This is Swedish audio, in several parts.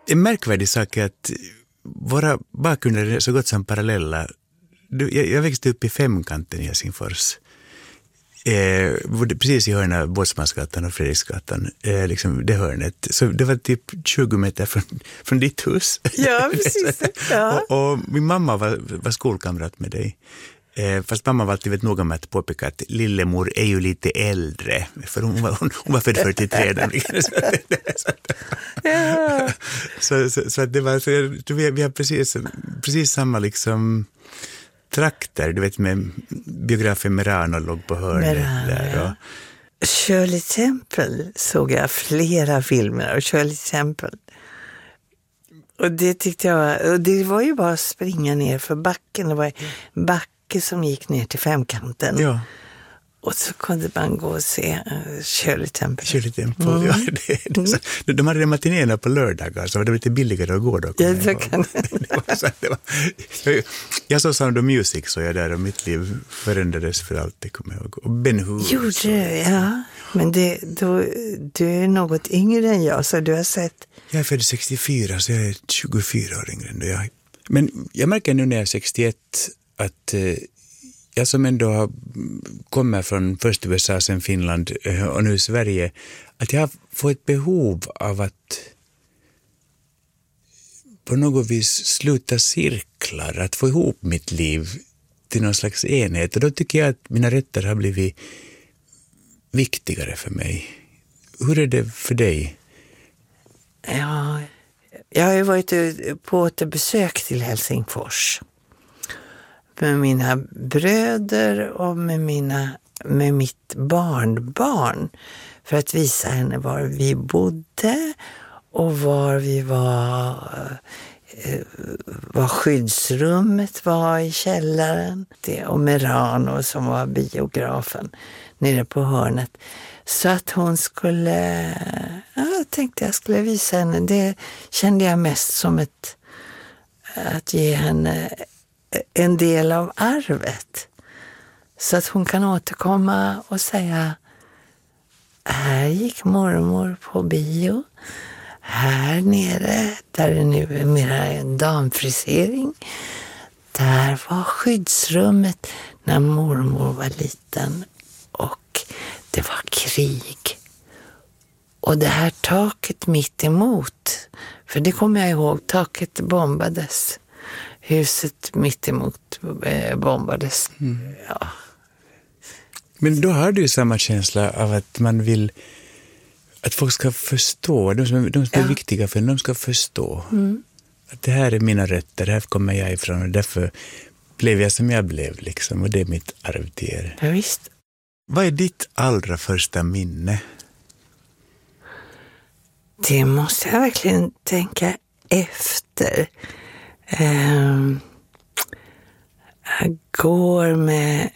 En märkvärdig sak är att våra bakgrunder är så gott som parallella. Jag växte upp i Femkanten i Helsingfors. Precis i hörnet av Båtsmansgatan och Fredriksgatan, liksom det hörnet. Så det var typ 20 meter från ditt hus. Ja, precis. Ja. och min mamma var skolkamrat med dig. Fast mamma var alltid noga med att påpeka att lillemor är ju lite äldre. För hon var född 43. Ja. Så det var, så jag tror vi har precis samma liksom trakter, du vet, med biografen Merano låg på hörnet där. Och Shirley Temple såg jag flera filmer av Shirley Temple. Och det tyckte jag, och det var ju bara att springa ner för backen. Det var en backe som gick ner till Femkanten. ja. Och så kunde man gå och se Shirley Temple. Shirley Temple, ja. De hade matinéerna på lördagar, så var det lite billigare att gå då. Ja, det kan jag såg Sound of Music, så jag där, och mitt liv förändrades för alltid, kommer jag ihåg. Och Ben Hur. Gjorde det, ja. Men du är något yngre än jag, så du har sett. Jag är född 64, så jag är 24 år yngre än jag. Men jag märker nu när jag är 61 att jag som ändå kommer från först USA, sen Finland och nu Sverige, att jag får ett behov av att på något vis sluta cirklar, att få ihop mitt liv till någon slags enhet. Och då tycker jag att mina rätter har blivit viktigare för mig. Hur är det för dig? Ja, jag har ju varit på återbesök till Helsingfors med mina bröder och med mitt barnbarn för att visa henne var vi bodde och var vi var skyddsrummet var i källaren. Och Merano som var biografen nere på hörnet. Så att hon skulle, jag tänkte jag skulle visa henne. Det kände jag mest som att ge henne en del av arvet. Så att hon kan återkomma och säga, här gick mormor på bio. Här nere, där det nu är mera en damfrisering. Där var skyddsrummet när mormor var liten. Och det var krig. Och det här taket mitt emot, för det kommer jag ihåg, taket bombades. Huset mitt emot bombades. Mm. Ja. Men då har du ju samma känsla av att man vill att folk ska förstå. De som är viktiga för en, de ska förstå. Mm. Att det här är mina rötter, här kommer jag ifrån. Och därför blev jag som jag blev. Liksom, och det är mitt arv till er. Ja, visst. Vad är ditt allra första minne? Det måste jag verkligen tänka efter. Jag går med...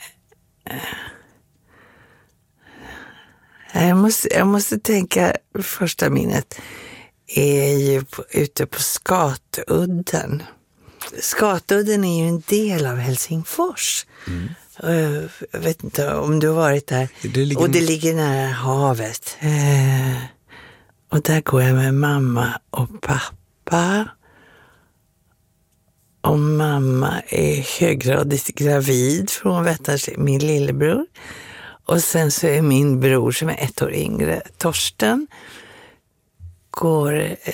Jag måste tänka, första minnet är ju ute på Skatudden. Skatudden är ju en del av Helsingfors. Mm. Jag vet inte om du har varit där. Det ligger nära havet. Och där går jag med mamma och pappa. Och mamma är höggradigt gravid från min lillebror. Och sen så är min bror som är 1 år yngre, Torsten, går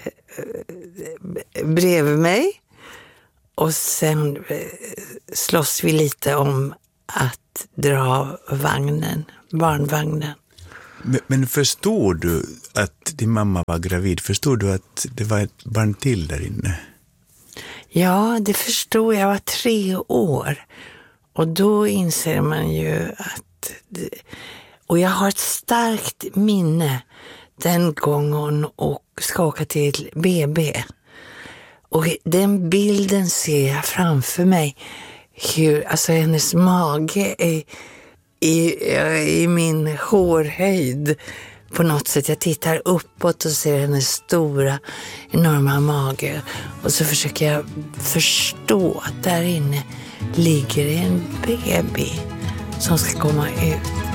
bredvid mig. Och sen slåss vi lite om att dra barnvagnen. Men förstod du att din mamma var gravid? Förstod du att det var ett barn till där inne? Ja, det förstod jag. Jag var 3 år. Och då inser man ju att... Och jag har ett starkt minne den gången och ska åka till BB. Och den bilden ser jag framför mig. Hur, alltså hennes mage är i min hårhöjd. På något sätt, jag tittar uppåt och ser hennes stora, enorma mage. Och så försöker jag förstå att där inne ligger en baby som ska komma ut.